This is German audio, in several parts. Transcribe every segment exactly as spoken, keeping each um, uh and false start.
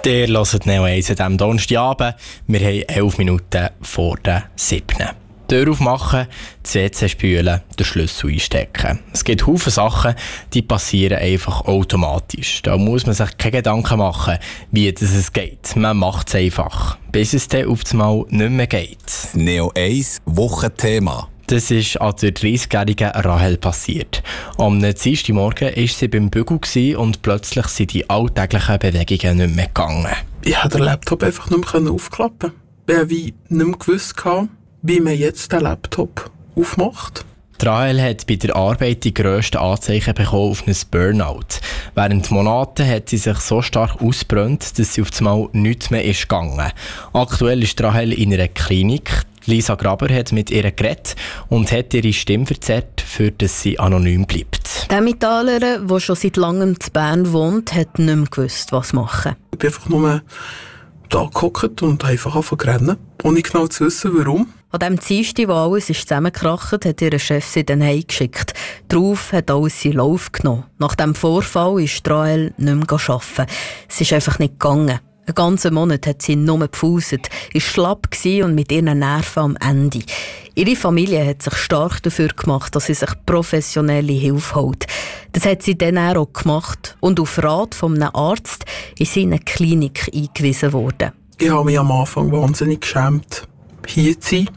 Ihr hört Neo eins an diesem Donnerstagabend. Wir haben elf Minuten vor der siebten. Tür aufmachen, das W C spülen, den Schlüssel einstecken. Es gibt viele Sachen, die passieren einfach automatisch. Da muss man sich keine Gedanken machen, wie das es geht. Man macht es einfach, bis es dann auf einmal nicht mehr geht. Neo eins Wochenthema. Das ist an der dreißigjährigen Rahel passiert. Am Dienstagmorgen war sie beim Bügel und plötzlich sind die alltäglichen Bewegungen nicht mehr gegangen. Ich konnte den Laptop einfach nicht mehr aufklappen. Ich habe wie nicht mehr gewusst, wie man jetzt den Laptop aufmacht. Die Rahel hat bei der Arbeit die grössten Anzeichen bekommen auf ein Burnout. Während Monaten hat sie sich so stark ausgebrannt, dass sie auf einmal nichts mehr ist gegangen. Aktuell ist Rahel in einer Klinik. Lisa Graber hat mit ihr geredet und hat ihre Stimme verzerrt, für dass sie anonym bleibt. Der Metaller, der schon seit langem in Bern wohnt, hat nicht mehr gewusst, was machen. Ich bin einfach nur da gehockt und einfach angefangen zu rennen, ohne genau zu wissen, warum. An dem Dienstag, wo alles zusammengekracht, hat ihr Chef sie dann heimgeschickt. Darauf hat alles seinen Lauf genommen. Nach diesem Vorfall ist Rahel nicht mehr arbeiten. Es ist einfach nicht gegangen. Einen ganzen Monat hat sie nur gepfuset, war schlapp und mit ihren Nerven am Ende. Ihre Familie hat sich stark dafür gemacht, dass sie sich professionelle Hilfe holt. Das hat sie dann auch gemacht und auf Rat von einem Arzt ist sie in eine Klinik eingewiesen worden. Ich habe mich am Anfang wahnsinnig geschämt, hier zu sein.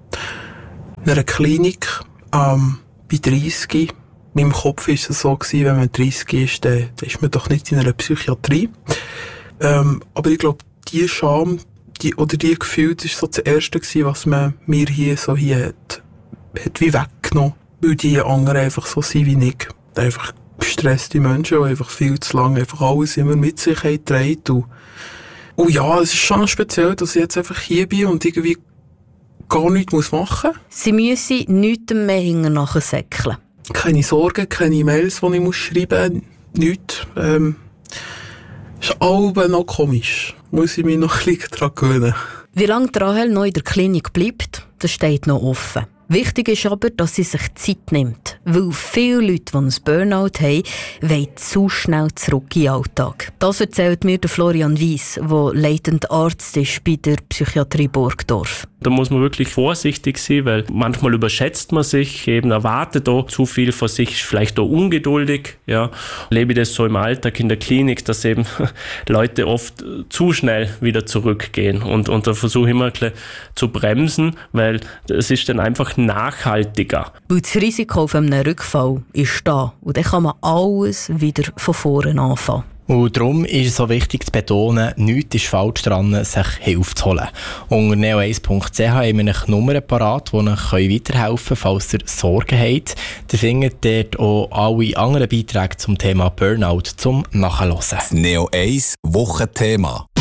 In einer Klinik, ähm, bei dreißig. In meinem Kopf war es so, wenn man dreißig ist, dann, dann ist man doch nicht in einer Psychiatrie. Ähm, aber ich glaube, diese Scham die, oder diese Gefühle, das war so das Erste, was man mir hier so hier hat, hat wie weggenommen. Weil die anderen einfach so sind wie ich. Einfach gestresste Menschen, die einfach viel zu lange einfach alles immer mit sich tragen. Und, und ja, es ist schon speziell, dass ich jetzt einfach hier bin und irgendwie gar nichts machen muss. Sie müssen nichts mehr hinten nachher säckeln. Keine Sorgen, keine Mails, die ich schreiben muss, nichts. Ähm, ist alles noch komisch. Muss ich mich noch ein bisschen daran gewöhnen. Wie lange Rahel noch in der Klinik bleibt, das steht noch offen. Wichtig ist aber, dass sie sich Zeit nimmt, weil viele Leute, die ein Burnout haben, wollen zu schnell zurück in den Alltag. Das erzählt mir der Florian Weiss, der leitender Arzt ist bei der Psychiatrie Burgdorf. Da muss man wirklich vorsichtig sein, weil manchmal überschätzt man sich, eben erwartet auch zu viel von sich, ist vielleicht auch ungeduldig. Ja. Lebe ich das so im Alltag in der Klinik, dass eben Leute oft zu schnell wieder zurückgehen. Und, und da versuche ich immer ein bisschen zu bremsen, weil es ist dann einfach nachhaltiger. Weil das Risiko von einem Rückfall ist da und dann kann man alles wieder von vorne anfangen. Und darum ist es so wichtig zu betonen, nichts ist falsch daran, sich Hilfe zu holen. Unter neo eins punkt c h haben wir eine Nummer parat, die euch weiterhelfen können, falls ihr Sorgen habt. Ihr findet dort auch alle anderen Beiträge zum Thema Burnout zum Nachhören. Das Neo eins Wochenthema.